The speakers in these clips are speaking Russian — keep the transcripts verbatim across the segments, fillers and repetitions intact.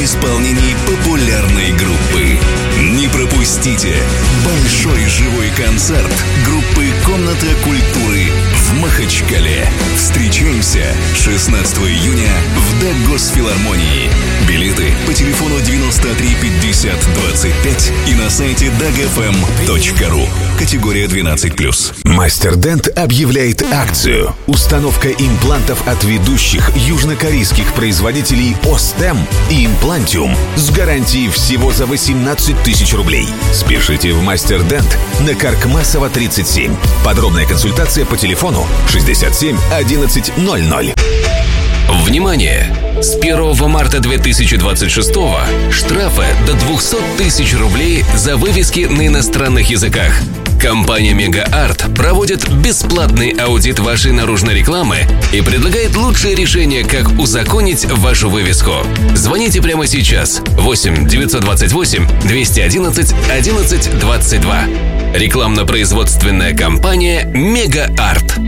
исполнении популярной группы. Не пропустите большой живой концерт группы «Комната культуры» в Махачкале. Встречаемся шестнадцатого июня в Даггосфилармонии. Билеты по телефону девяносто три пятьдесят двадцать пять и на сайте даг эф эм точка ру. Категория двенадцать плюс. Мастердент объявляет акцию. Установка имплантов от ведущих южнокорейских производителей Остем и Имплантиум с гарантией всего за восемнадцать тысяч рублей. Спешите в Мастердент на Каркмасова тридцать семь. Подробная консультация по телефону шестьдесят семь одиннадцать ноль ноль. Внимание! С первого марта две тысячи двадцать шестого штрафы до двухсот тысяч рублей за вывески на иностранных языках. Компания Мега-Арт проводит бесплатный аудит вашей наружной рекламы и предлагает лучшее решение, как узаконить вашу вывеску. Звоните прямо сейчас. восемь девятьсот двадцать восемь двести одиннадцать одиннадцать двадцать два. Рекламно-производственная компания Мега-Арт.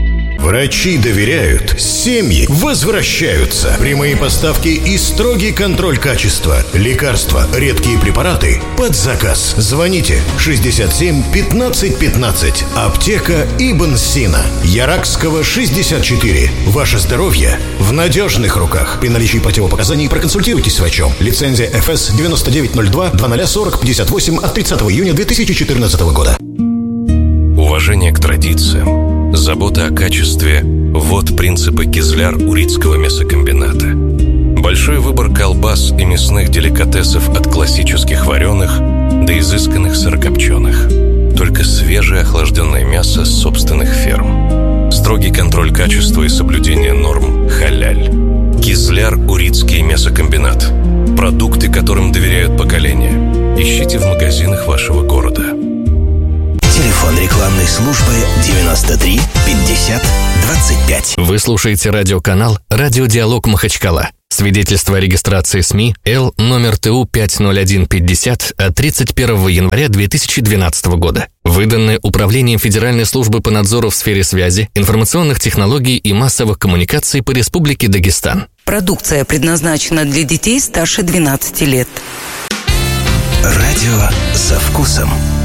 Врачи доверяют, семьи возвращаются. Прямые поставки и строгий контроль качества. Лекарства, редкие препараты под заказ. Звоните шестьдесят семь пятнадцать пятнадцать. Аптека Ибн Сина. Яракского шестьдесят четыре. Ваше здоровье в надежных руках. При наличии противопоказаний проконсультируйтесь с врачом. Лицензия эф эс девяносто девять ноль два двадцать сорок пятьдесят восемь от тридцатого июня две тысячи четырнадцатого года. Уважение к традициям, забота о качестве – вот принципы Кизляр-Урицкого мясокомбината. Большой выбор колбас и мясных деликатесов от классических вареных до изысканных сырокопченых. Только свежее охлажденное мясо с собственных ферм. Строгий контроль качества и соблюдение норм халяль. Кизляр-Урицкий мясокомбинат. Продукты, которым доверяют поколения. Ищите в магазинах вашего города. Телефон рекламной службы девяносто три пятьдесят двадцать пять. Вы слушаете радиоканал «Радиодиалог Махачкала». Свидетельство о регистрации СМИ Л номер Т У пять ноль один пятьдесят от тридцать первого января две тысячи двенадцатого года. Выданное Управлением Федеральной службы по надзору в сфере связи, информационных технологий и массовых коммуникаций по Республике Дагестан. Продукция предназначена для детей старше двенадцати лет. Радио со вкусом.